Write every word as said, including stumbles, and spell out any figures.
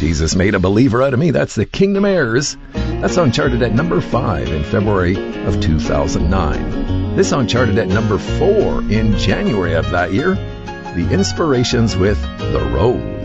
Jesus Made a Believer Out of Me. That's the Kingdom Heirs. That song charted at number five in February of two thousand nine. This song charted at number four in January of that year. The Inspirations with The Rose.